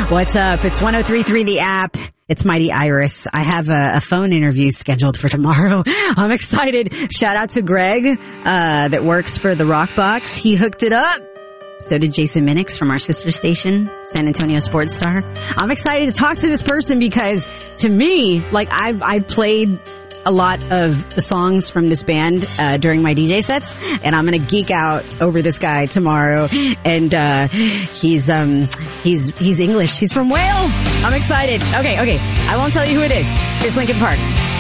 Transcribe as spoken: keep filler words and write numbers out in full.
What's up? It's one oh three point three The App. It's Mighty Iris. I have a, a phone interview scheduled for tomorrow. I'm excited. Shout out to Greg, uh, that works for the Rock Box. He hooked it up. So did Jason Minix from our sister station, San Antonio Sports Star. I'm excited to talk to this person because to me, like I've, I've played a lot of the songs from this band uh, during my D J sets, and I'm gonna geek out over this guy tomorrow. And uh he's um he's he's English. He's from Wales. I'm excited. Okay, okay. I won't tell you who it is. Here's Linkin Park.